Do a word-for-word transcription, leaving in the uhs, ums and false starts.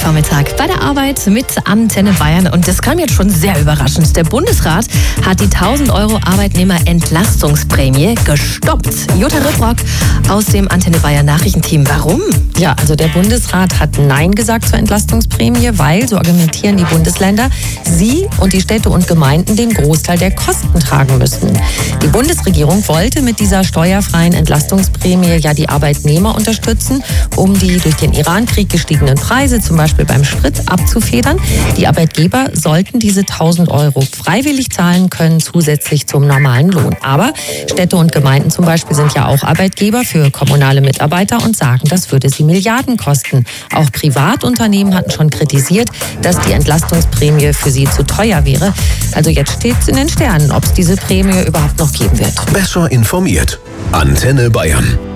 Vormittag bei der Arbeit mit Antenne Bayern. Und das kam jetzt schon sehr überraschend. Der Bundesrat hat die tausend Euro Arbeitnehmerentlastungsprämie gestoppt. Jutta Ribrock aus dem Antenne Bayern Nachrichtenteam. Warum? Ja, also der Bundesrat hat Nein gesagt zur Entlastungsprämie, weil, so argumentieren die Bundesländer, sie und die Städte und Gemeinden den Großteil der Kosten tragen müssen. Die Bundesregierung wollte mit dieser steuerfreien Entlastungsprämie ja die Arbeitnehmer unterstützen, um die durch den Iran-Krieg gestiegenen Preise, zum Beispiel beim Sprit, abzufedern. Die Arbeitgeber sollten diese tausend Euro freiwillig zahlen können, zusätzlich zum normalen Lohn. Aber Städte und Gemeinden zum Beispiel sind ja auch Arbeitgeber für kommunale Mitarbeiter und sagen, das würde sie Milliarden kosten. Auch Privatunternehmen hatten schon kritisiert, dass die Entlastungsprämie für sie zu teuer wäre. Also jetzt steht es in den Sternen, ob es diese Prämie überhaupt noch geben wird. Besser informiert. Antenne Bayern.